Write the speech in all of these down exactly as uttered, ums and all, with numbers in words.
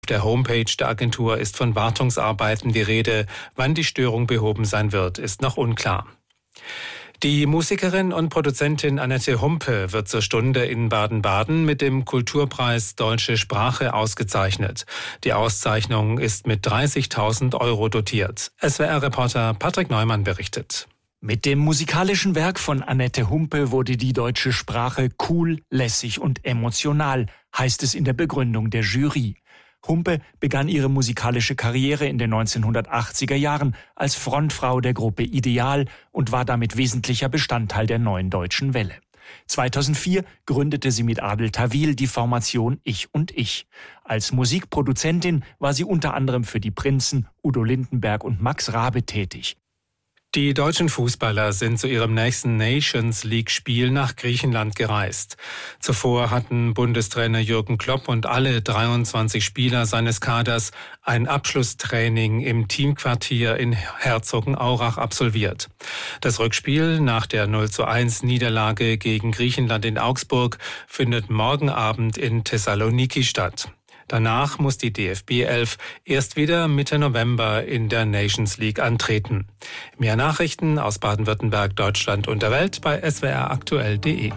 der Homepage der Agentur ist von Wartungsarbeiten die Rede. Wann die Störung behoben sein wird, ist noch unklar. Die Musikerin und Produzentin Annette Humpe wird zur Stunde in Baden-Baden mit dem Kulturpreis Deutsche Sprache ausgezeichnet. Die Auszeichnung ist mit dreißigtausend Euro dotiert. S W R-Reporter Patrick Neumann berichtet. Mit dem musikalischen Werk von Annette Humpe wurde die deutsche Sprache cool, lässig und emotional, heißt es in der Begründung der Jury. Humpe begann ihre musikalische Karriere in den neunzehnhundertachtziger Jahren als Frontfrau der Gruppe Ideal und war damit wesentlicher Bestandteil der neuen deutschen Welle. zweitausendvier gründete sie mit Adel Tawil die Formation Ich und Ich. Als Musikproduzentin war sie unter anderem für die Prinzen, Udo Lindenberg und Max Rabe tätig. Die deutschen Fußballer sind zu ihrem nächsten Nations League-Spiel nach Griechenland gereist. Zuvor hatten Bundestrainer Jürgen Klopp und alle dreiundzwanzig Spieler seines Kaders ein Abschlusstraining im Teamquartier in Herzogenaurach absolviert. Das Rückspiel nach der null zu eins Niederlage gegen Griechenland in Augsburg findet morgen Abend in Thessaloniki statt. Danach muss die D F B elf erst wieder Mitte November in der Nations League antreten. Mehr Nachrichten aus Baden-Württemberg, Deutschland und der Welt bei s w r aktuell punkt de.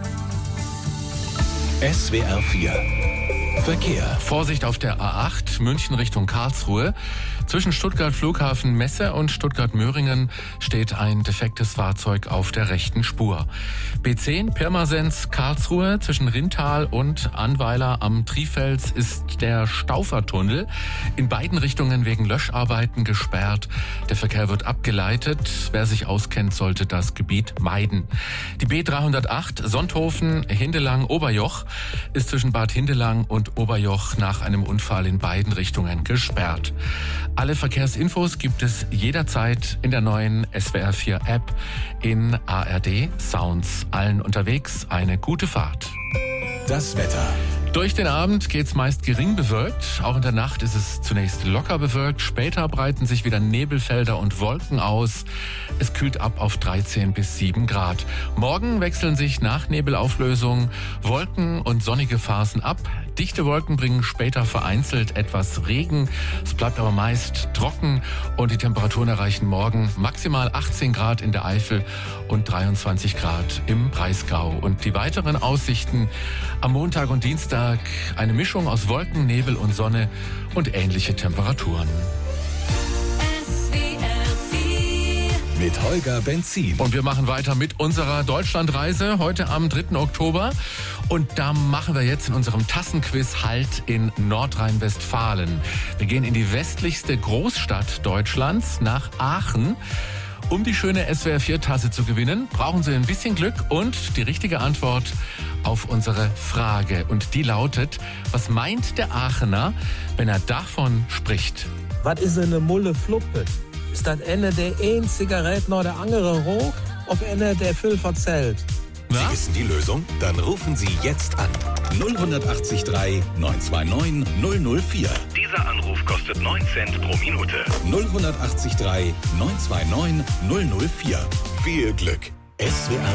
S W R vier Verkehr. Vorsicht auf der A acht, München Richtung Karlsruhe. Zwischen Stuttgart Flughafen Messe und Stuttgart Möhringen steht ein defektes Fahrzeug auf der rechten Spur. B zehn Pirmasens Karlsruhe zwischen Rintal und Annweiler am Trifels ist der Staufertunnel in beiden Richtungen wegen Löscharbeiten gesperrt. Der Verkehr wird abgeleitet. Wer sich auskennt, sollte das Gebiet meiden. Die B dreihundertacht Sonthofen Hindelang Oberjoch ist zwischen Bad Hindelang und Oberjoch nach einem Unfall in beiden Richtungen gesperrt. Alle Verkehrsinfos gibt es jederzeit in der neuen S W R vier App in A R D Sounds. Allen unterwegs eine gute Fahrt. Das Wetter. Durch den Abend geht's meist gering bewölkt. Auch in der Nacht ist es zunächst locker bewölkt. Später breiten sich wieder Nebelfelder und Wolken aus. Es kühlt ab auf dreizehn bis sieben Grad. Morgen wechseln sich nach Nebelauflösung Wolken und sonnige Phasen ab. Dichte Wolken bringen später vereinzelt etwas Regen. Es bleibt aber meist trocken und die Temperaturen erreichen morgen maximal achtzehn Grad in der Eifel und dreiundzwanzig Grad im Breisgau. Und die weiteren Aussichten am Montag und Dienstag eine Mischung aus Wolken, Nebel und Sonne und ähnliche Temperaturen. Mit Holger Benzin. Und wir machen weiter mit unserer Deutschlandreise heute am dritten Oktober. Und da machen wir jetzt in unserem Tassenquiz Halt in Nordrhein-Westfalen. Wir gehen in die westlichste Großstadt Deutschlands, nach Aachen. Um die schöne S W R vier Tasse zu gewinnen, brauchen Sie ein bisschen Glück und die richtige Antwort auf unsere Frage. Und die lautet, was meint der Aachener, wenn er davon spricht? Was ist eine Mulle Fluppe? Ist das eine der eine Zigarette noch der andere raucht, auf eine der viel verzählt? Sie wissen die Lösung? Dann rufen Sie jetzt an. null acht drei neun zwei neun null null vier. Dieser Anruf kostet neun Cent pro Minute. null acht drei neun zwei neun null null vier. Viel Glück. S W R